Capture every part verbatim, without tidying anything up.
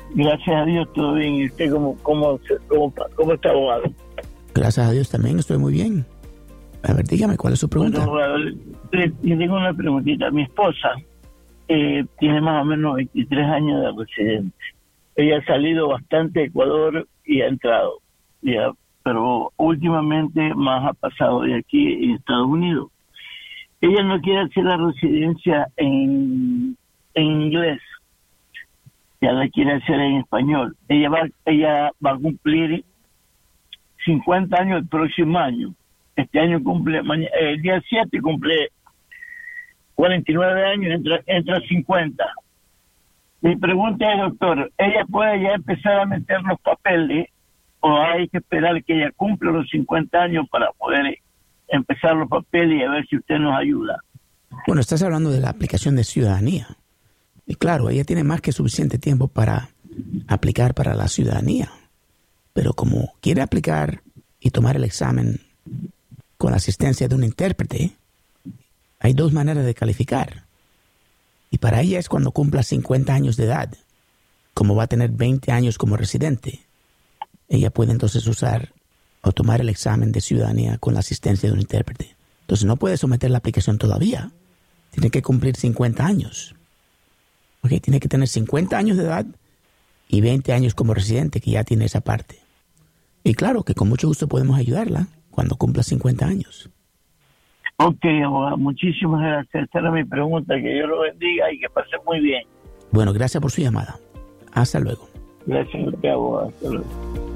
Gracias a Dios, todo bien. ¿Y usted cómo, cómo, cómo, cómo está, abogado? Gracias a Dios también estoy muy bien. A ver, dígame, ¿cuál es su pregunta? Bueno, abogado, le, le tengo una preguntita. Mi esposa eh, tiene más o menos veintitrés años de residente. Ella ha salido bastante de Ecuador y ha entrado, ya, pero últimamente más ha pasado de aquí en Estados Unidos. Ella no quiere hacer la residencia en, en inglés, ya la quiere hacer en español. Ella va, ella va a cumplir cincuenta años el próximo año. Este año cumple, mañana, el día siete cumple cuarenta y nueve años, entra, entra cincuenta. Mi pregunta es, doctor, ¿ella puede ya empezar a meter los papeles o hay que esperar que ella cumpla los cincuenta años para poder empezar los papeles y a ver si usted nos ayuda? Bueno, estás hablando de la aplicación de ciudadanía. Y claro, ella tiene más que suficiente tiempo para aplicar para la ciudadanía. Pero como quiere aplicar y tomar el examen con la asistencia de un intérprete, hay dos maneras de calificar. Y para ella es cuando cumpla cincuenta años de edad. Como va a tener veinte años como residente, ella puede entonces usar o tomar el examen de ciudadanía con la asistencia de un intérprete. Entonces no puede someter la aplicación todavía. Tiene que cumplir cincuenta años. Okay, tiene que tener cincuenta años de edad y veinte años como residente, que ya tiene esa parte. Y claro que con mucho gusto podemos ayudarla cuando cumpla cincuenta años. Ok, abogado, muchísimas gracias. Esta era mi pregunta. Que Dios lo bendiga y que pase muy bien. Bueno, gracias por su llamada. Hasta luego. Gracias a usted, abogado. Hasta luego.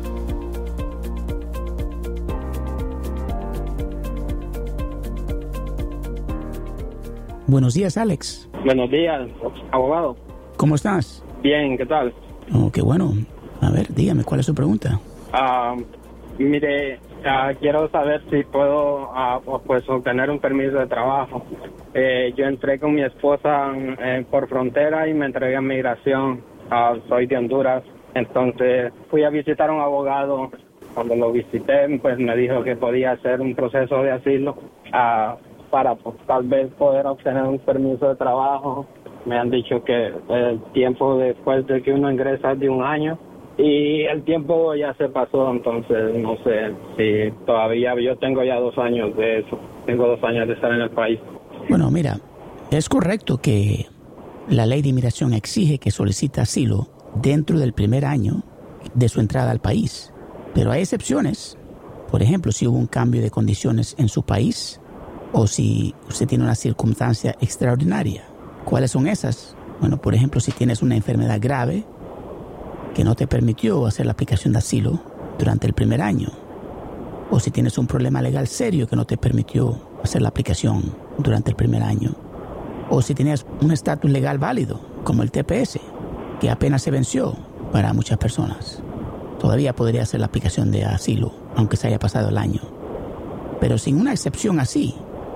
Buenos días, Alex. Buenos días, abogado. ¿Cómo estás? Bien, ¿qué tal? Oh, qué bueno. A ver, dígame, ¿cuál es su pregunta? Uh, mire, uh, quiero saber si puedo uh, pues obtener un permiso de trabajo. Eh, yo entré con mi esposa eh, por frontera y me entregué a migración. Uh, soy de Honduras. Entonces fui a visitar a un abogado. Cuando lo visité, pues me dijo que podía hacer un proceso de asilo uh, para pues, tal vez poder obtener un permiso de trabajo. Me han dicho que el tiempo después de que uno ingresa es de un año y el tiempo ya se pasó, entonces no sé si todavía, yo tengo ya dos años de eso, tengo dos años de estar en el país. Bueno, mira, es correcto que la ley de inmigración exige que solicite asilo dentro del primer año de su entrada al país, pero hay excepciones. Por ejemplo, si hubo un cambio de condiciones en su país o si usted tiene una circunstancia extraordinaria. ¿Cuáles son esas? Bueno, por ejemplo, si tienes una enfermedad grave que no te permitió hacer la aplicación de asilo durante el primer año, o si tienes un problema legal serio que no te permitió hacer la aplicación durante el primer año, o si tenías un estatus legal válido, como el T P S, que apenas se venció para muchas personas. Todavía podría hacer la aplicación de asilo, aunque se haya pasado el año. Pero sin una excepción así,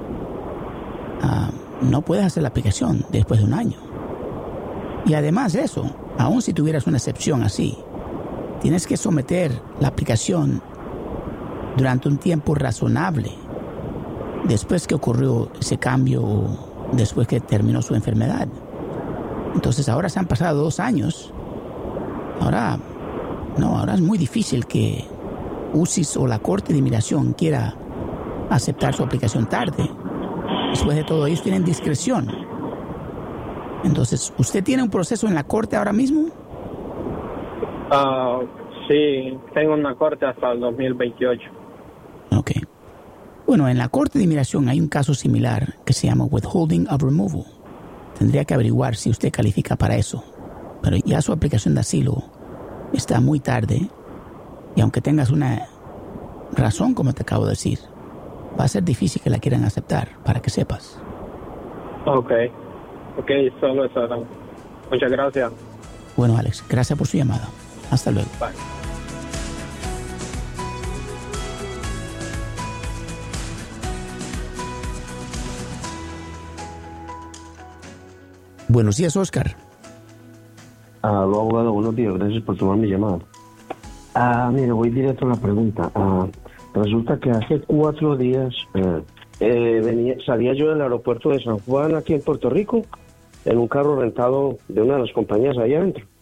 uh, no puedes hacer la aplicación después de un año. Y además de eso, aun si tuvieras una excepción así, tienes que someter la aplicación durante un tiempo razonable después que ocurrió ese cambio o después que terminó su enfermedad. Entonces ahora se han pasado dos años. Ahora, no, ahora es muy difícil que U C I S o la Corte de Inmigración quiera aceptar su aplicación tarde. Después de todo, ellos tienen discreción. Entonces, ¿usted tiene un proceso en la corte ahora mismo? Uh, sí, tengo una corte hasta el dos mil veintiocho. Ok. Bueno, en la Corte de Inmigración hay un caso similar que se llama Withholding of Removal. Tendría que averiguar si usted califica para eso. Pero ya su aplicación de asilo está muy tarde y aunque tengas una razón, como te acabo de decir, va a ser difícil que la quieran aceptar, para que sepas. Ok, ok, solo eso. Muchas gracias. Bueno, Alex, gracias por su llamada. Hasta luego. Bye. Buenos días, Oscar. Aló, abogado, buenos días, gracias por tomar mi llamada. Ah, mire, voy directo a la pregunta. Ah, resulta que hace cuatro días eh, eh, venía, salía yo del aeropuerto de San Juan, aquí en Puerto Rico, en un carro rentado de una de las compañías ahí adentro.